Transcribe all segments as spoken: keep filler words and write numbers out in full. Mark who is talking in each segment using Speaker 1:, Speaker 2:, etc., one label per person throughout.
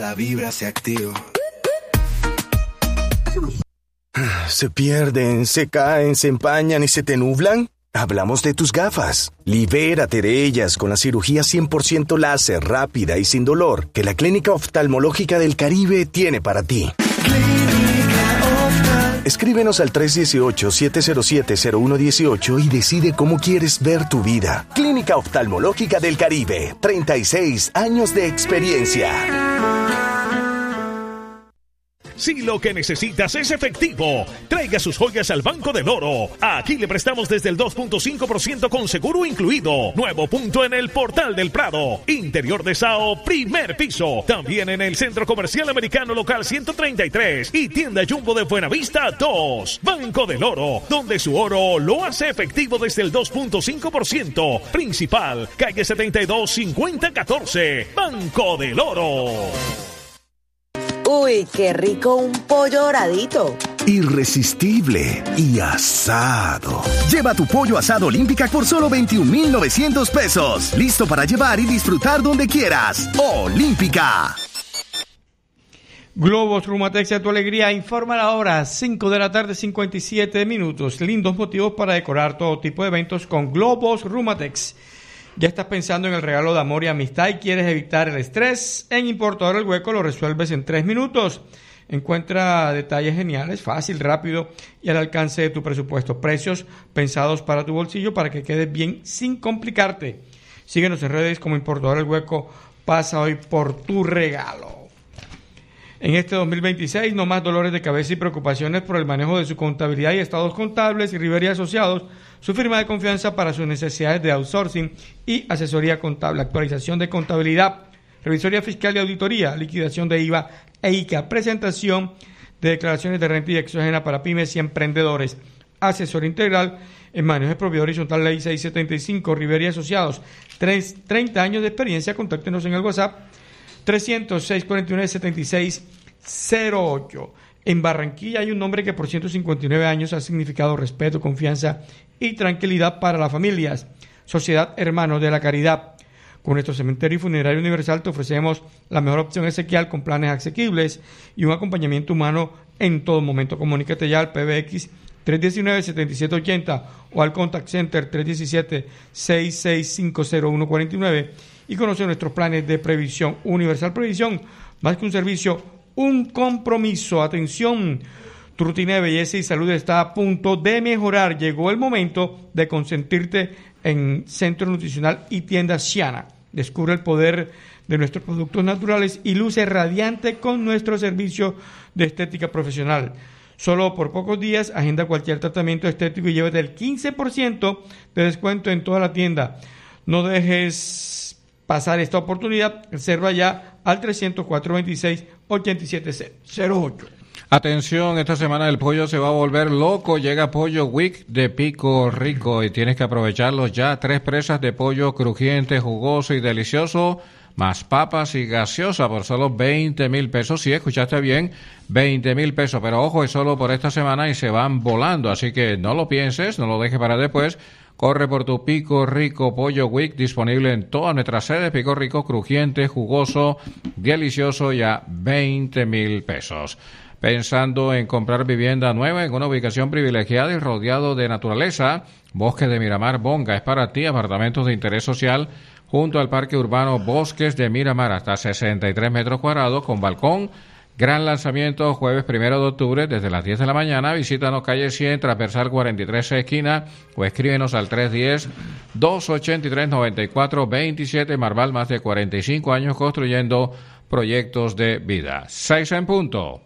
Speaker 1: la vibra se activa.
Speaker 2: ¿Se pierden, se caen, se empañan y se te nublan? Hablamos de tus gafas. Libérate de ellas con la cirugía cien por ciento láser, rápida y sin dolor que la Clínica Oftalmológica del Caribe tiene para ti. Escríbenos al tres uno ocho, siete cero siete, cero uno uno ocho y decide cómo quieres ver tu vida. Clínica Oftalmológica del Caribe, treinta y seis años de experiencia.
Speaker 3: Si lo que necesitas es efectivo, traiga sus joyas al Banco del Oro. Aquí le prestamos desde el dos punto cinco por ciento con seguro incluido. Nuevo punto en el Portal del Prado. Interior de Sao, primer piso. También en el Centro Comercial Americano Local ciento treinta y tres y Tienda Jumbo de Buenavista dos. Banco del Oro, donde su oro lo hace efectivo desde el dos punto cinco por ciento. Principal, calle setenta y dos, cincuenta catorce. Banco del Oro.
Speaker 4: Uy, qué rico un pollo doradito.
Speaker 5: Irresistible y asado. Lleva tu pollo asado Olímpica por solo veintiún mil novecientos pesos. Listo para llevar y disfrutar donde quieras. Olímpica.
Speaker 6: Globos Rumatex a tu alegría informa la hora, cinco de la tarde, cincuenta y siete minutos. Lindos motivos para decorar todo tipo de eventos con Globos Rumatex. ¿Ya estás pensando en el regalo de amor y amistad y quieres evitar el estrés? En Importador El Hueco lo resuelves en tres minutos. Encuentra detalles geniales, fácil, rápido y al alcance de tu presupuesto. Precios pensados para tu bolsillo para que quedes bien sin complicarte. Síguenos en redes como Importador El Hueco. Pasa hoy por tu regalo. En este dos mil veintiséis, no más dolores de cabeza y preocupaciones por el manejo de su contabilidad y estados contables. Y Rivera y Asociados, su firma de confianza para sus necesidades de outsourcing y asesoría contable, actualización de contabilidad, revisoría fiscal y auditoría, liquidación de I V A e I C A, presentación de declaraciones de renta y exógena para pymes y emprendedores, asesor integral en manejo de propiedad horizontal, ley seiscientos setenta y cinco, Rivera y Asociados, treinta años de experiencia. Contáctenos en el WhatsApp trescientos seis, cuarenta y nueve, setenta y seis cero ocho. En Barranquilla hay un nombre que por ciento cincuenta y nueve años ha significado respeto, confianza y tranquilidad para las familias. Sociedad Hermanos de la Caridad. Con nuestro cementerio y funerario universal te ofrecemos la mejor opción exequial con planes asequibles y un acompañamiento humano en todo momento. Comunícate ya al P B X tres uno nueve, siete siete ocho cero o al Contact Center tres uno siete, seis seis cinco cero uno cuatro nueve y conoce nuestros planes de previsión. Universal Previsión, más que un servicio, un compromiso. Atención, tu rutina de belleza y salud está a punto de mejorar. Llegó el momento de consentirte en Centro Nutricional y Tienda Xiana. Descubre el poder de nuestros productos naturales y luce radiante con nuestro servicio de estética profesional. Solo por pocos días, agenda cualquier tratamiento estético y llévate el quince por ciento de descuento en toda la tienda. No dejes pasar esta oportunidad. Reserva ya al trescientos cuatro, veintiséis, ochenta y siete cero ocho.
Speaker 7: Atención, esta semana el pollo se va a volver loco. Llega Pollo Week de Pico Rico y tienes que aprovecharlo ya. Tres presas de pollo crujiente, jugoso y delicioso, más papas y gaseosa por solo veinte mil pesos. Sí, escuchaste bien, veinte mil pesos. Pero ojo, es solo por esta semana y se van volando. Así que no lo pienses, no lo dejes para después. Corre por tu Pico Rico Pollo Week, disponible en todas nuestras sedes. Pico Rico, crujiente, jugoso, delicioso y a veinte mil pesos. Pensando en comprar vivienda nueva en una ubicación privilegiada y rodeado de naturaleza, Bosques de Miramar Bonga es para ti. Apartamentos de interés social junto al Parque Urbano Bosques de Miramar, hasta sesenta y tres metros cuadrados con balcón. Gran lanzamiento jueves primero de octubre desde las diez de la mañana. Visítanos calle cien, transversal cuarenta y tres esquina, o escríbenos al tres uno cero, dos ocho tres, nueve cuatro dos siete. Marval, más de cuarenta y cinco años construyendo proyectos de vida. Seis en punto.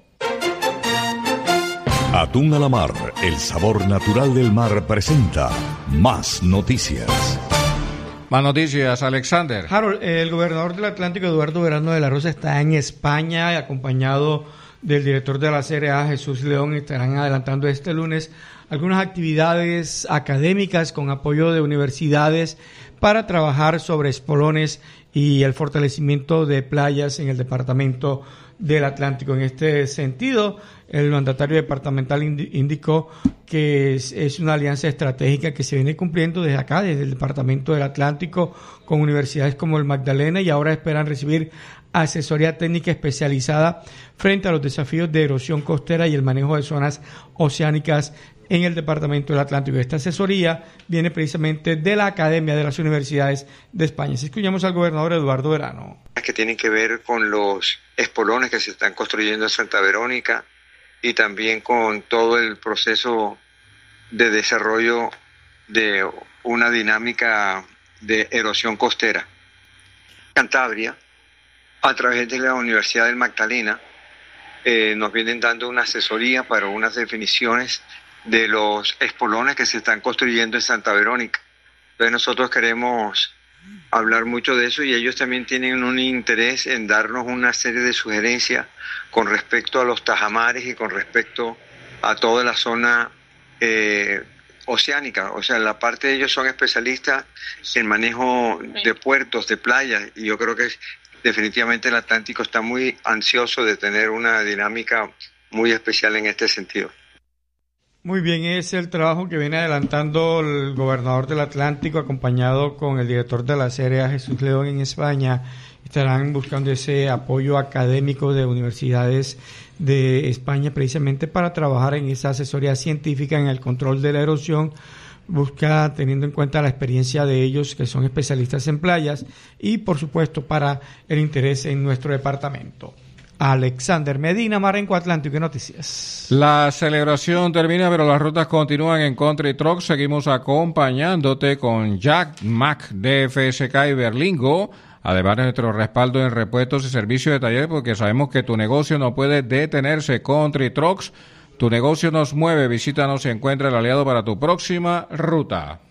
Speaker 8: Atún a la Mar, el sabor natural del mar, presenta Más Noticias.
Speaker 7: Más noticias, Alexander.
Speaker 6: Harold, el gobernador del Atlántico, Eduardo Verano de la Rosa, está en España, acompañado del director de la C R A, Jesús León. Estarán adelantando este lunes algunas actividades académicas con apoyo de universidades para trabajar sobre espolones y el fortalecimiento de playas en el departamento del Atlántico. En este sentido, el mandatario departamental indicó que es, es una alianza estratégica que se viene cumpliendo desde acá, desde el departamento del Atlántico, con universidades como el Magdalena, y ahora esperan recibir asesoría técnica especializada frente a los desafíos de erosión costera y el manejo de zonas oceánicas en el departamento del Atlántico. Esta asesoría viene precisamente de la Academia de las Universidades de España. Si escuchamos al gobernador Eduardo Verano.
Speaker 1: Que tienen que ver con los espolones que se están construyendo en Santa Verónica y también con todo el proceso de desarrollo de una dinámica de erosión costera. Cantabria, a través de la Universidad del Magdalena, eh, nos vienen dando una asesoría para unas definiciones de los espolones que se están construyendo en Santa Verónica. Entonces nosotros queremos hablar mucho de eso y ellos también tienen un interés en darnos una serie de sugerencias con respecto a los tajamares y con respecto a toda la zona eh, oceánica. O sea, en la parte de ellos son especialistas en manejo de puertos, de playas, y yo creo que definitivamente el Atlántico está muy ansioso de tener una dinámica muy especial en este sentido.
Speaker 6: Muy bien, es el trabajo que viene adelantando el gobernador del Atlántico, acompañado con el director de la C E R E A, Jesús León, en España. Estarán buscando ese apoyo académico de universidades de España precisamente para trabajar en esa asesoría científica en el control de la erosión. Busca, teniendo en cuenta la experiencia de ellos, que son especialistas en playas, y por supuesto para el interés en nuestro departamento. Alexander Medina, Marenco Atlántico, ¿qué noticias?
Speaker 7: La celebración termina, pero las rutas continúan en Country Truck. Seguimos acompañándote con Jack Mac de F S K y Berlingo. Además de nuestro respaldo en repuestos y servicios de taller, porque sabemos que tu negocio no puede detenerse. Country Trucks, tu negocio nos mueve. Visítanos y encuentra el aliado para tu próxima ruta.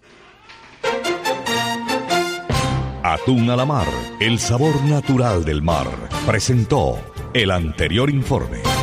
Speaker 8: Atún a la mar, el sabor natural del mar. Presentó el anterior informe.